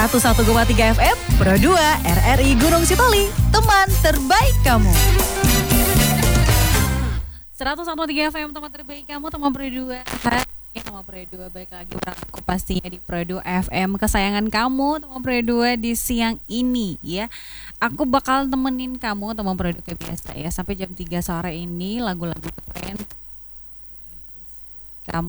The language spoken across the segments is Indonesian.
101,3 FM Pro 2 RRI Gunung Sitoli, teman terbaik kamu. 101,3 FM teman terbaik kamu, teman Pro 2. Teman Pro 2 balik lagi aku pastinya di Pro 2 FM kesayangan kamu, teman Pro 2 di siang ini ya. Aku bakal temenin kamu teman Pro 2 kayak biasa ya sampai jam 3 sore ini, lagu-lagu keren kamu,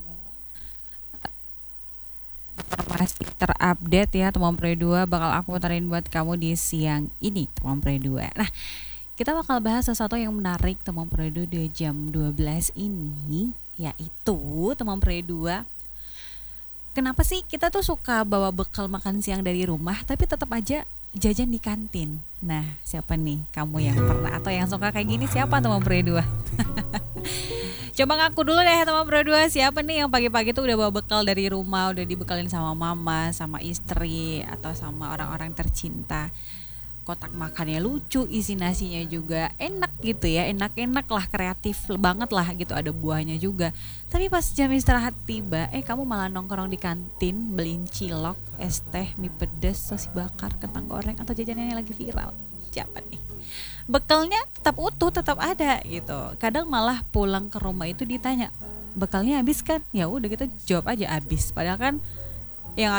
informasi terupdate ya teman Pro 2 bakal aku puterin buat kamu di siang ini teman Pro 2. Nah, kita bakal bahas sesuatu yang menarik teman Pro 2 di jam 12 ini, yaitu teman Pro 2. Kenapa sih kita tuh suka bawa bekal makan siang dari rumah tapi tetap aja jajan di kantin? Nah, siapa nih kamu yang pernah atau yang suka kayak gini? Siapa teman Pro 2? Coba ngaku dulu deh teman Pro 2, siapa nih yang pagi-pagi tuh udah bawa bekal dari rumah, udah dibekalin sama mama, sama istri, atau sama orang-orang tercinta. Kotak makannya lucu, isi nasinya juga enak gitu ya, enak-enak lah, kreatif banget lah gitu, ada buahnya juga. Tapi pas jam istirahat tiba, kamu malah nongkrong di kantin, beliin cilok, es teh, mie pedes, sosis bakar, kentang goreng, atau jajanannya lagi viral. Siapa nih? Bekalnya tetap utuh, tetap ada gitu. Kadang malah pulang ke rumah itu ditanya, bekalnya habis kan? Ya udah kita jawab aja habis. Padahal kan yang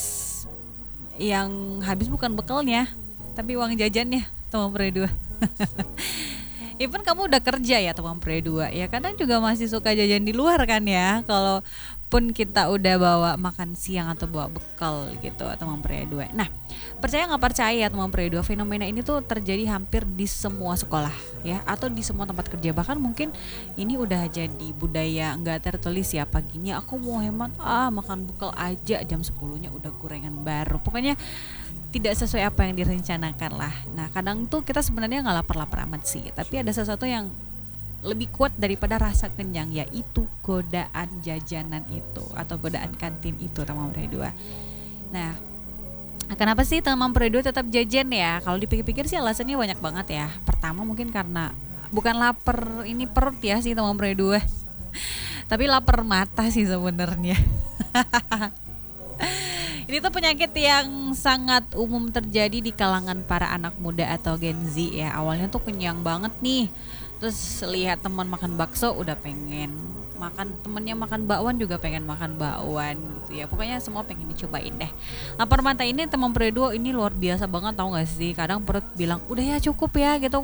habis bukan bekalnya, tapi uang jajannya teman Pro 2. Even kamu udah kerja ya teman Pro 2, ya kadang juga masih suka jajan di luar kan ya. Kalau pun kita udah bawa makan siang atau bawa bekal gitu teman Pro 2. Nah, percaya nggak percaya teman Pro 2, fenomena ini tuh terjadi hampir di semua sekolah ya, atau di semua tempat kerja. Bahkan mungkin ini udah jadi budaya nggak tertulis ya, paginya aku mau hemat makan bekal aja, jam 10-nya udah gorengan baru. Pokoknya tidak sesuai apa yang direncanakan lah. Nah, kadang tuh kita sebenarnya nggak lapar-lapar amat sih, tapi ada sesuatu yang lebih kuat daripada rasa kenyang, yaitu godaan jajanan itu atau godaan kantin itu teman Pro 2. Nah, kenapa sih teman Pro 2 tetap jajan ya? Kalau dipikir-pikir sih alasannya banyak banget ya. Pertama mungkin karena bukan lapar ini perut ya sih teman Pro 2, tapi lapar mata sih sebenarnya. Ini tuh penyakit yang sangat umum terjadi di kalangan para anak muda atau Gen Z ya. Awalnya tuh kenyang banget nih, terus lihat teman makan bakso udah pengen makan, temennya makan bakwan juga pengen makan bakwan gitu ya. Pokoknya semua pengen dicobain deh. Lapar mata ini teman Pro 2 ini luar biasa banget, tau gak sih? Kadang perut bilang udah ya cukup ya gitu,